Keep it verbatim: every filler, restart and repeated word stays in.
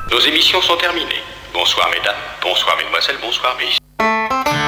Nos émissions sont terminées. Bonsoir mesdames, bonsoir mesdemoiselles, bonsoir messieurs.